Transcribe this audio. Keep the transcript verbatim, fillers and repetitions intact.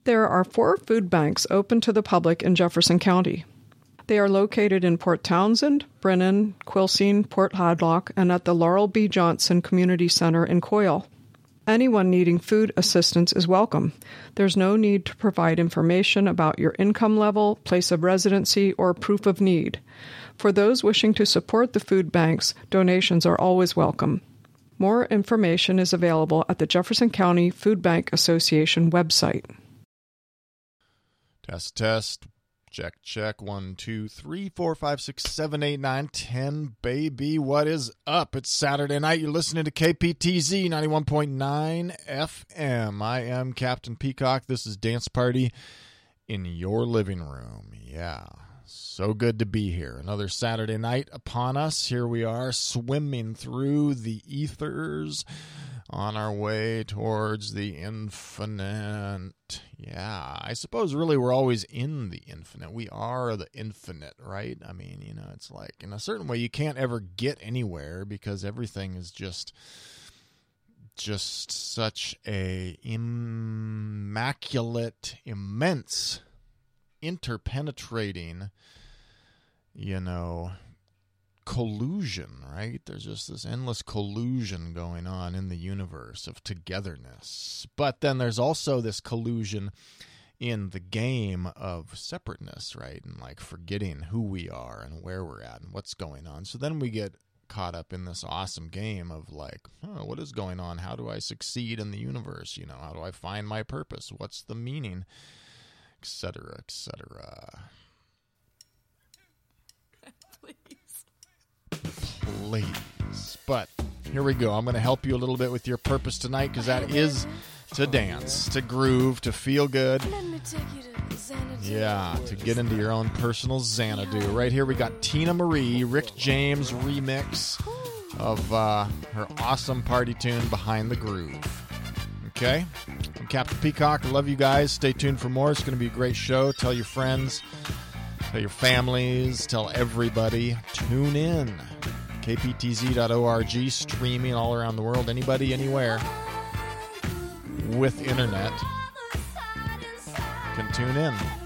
There are four food banks open to the public in Jefferson County. They are located in Port Townsend, Brennan, Quilcene, Port Hadlock, and at the Laurel B. Johnson Community Center in Coyle. Anyone needing food assistance is welcome. There's no need to provide information about your income level, place of residency, or proof of need. For those wishing to support the food banks, donations are always welcome. More information is available at the Jefferson County Food Bank Association website. Test, test. Check, check. One, two, three, four, five, six, seven, eight, nine, ten. Baby, what is up? It's Saturday night. You're listening to K P T Z ninety-one point nine F M. I am Captain Peacock. This is Dance Party in your living room. Yeah, so good to be here. Another Saturday night upon us. Here we are swimming through the ethers on our way towards the infinite. Yeah, I suppose really we're always in the infinite. We are the infinite, right? I mean, you know, it's like in a certain way you can't ever get anywhere because everything is just just such a immaculate, immense, interpenetrating, you know, collusion, right? There's just this endless collusion going on in the universe of togetherness. But then there's also this collusion in the game of separateness, right? And like forgetting who we are and where we're at and what's going on. So then we get caught up in this awesome game of like, oh, what is going on? How do I succeed in the universe? You know, how do I find my purpose? What's the meaning? Et cetera, et cetera. Please. But here we go. I'm going to help you a little bit with your purpose tonight because that is to dance, to groove, to feel good. Yeah, to get into your own personal Xanadu. Right here we got Tina Marie, Rick James remix of uh, her awesome party tune, Behind the Groove. Okay? I'm Captain Peacock. I love you guys. Stay tuned for more. It's going to be a great show. Tell your friends. Tell your families. Tell everybody. Tune in. K P T Z dot org, streaming all around the world. Anybody, anywhere with internet can tune in.